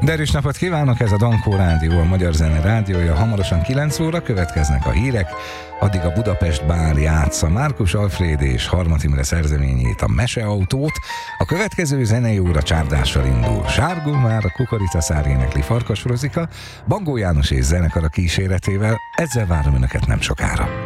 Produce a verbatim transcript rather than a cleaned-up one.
Derűs napot kívánok, ez a Dankó Rádió, a Magyar Zene Rádiója. Hamarosan kilenc óra következnek a hírek, addig a Budapest Bár játsza Márkus Alfréd és Harmat Imre szerzeményét, a Meseautót. A következő zenei óra csárdással indul. Sárgul már a Kukoricaszár énekli Farkas Rozika, Bangó János és zenekara kíséretével. Ezzel várom önöket nem sokára.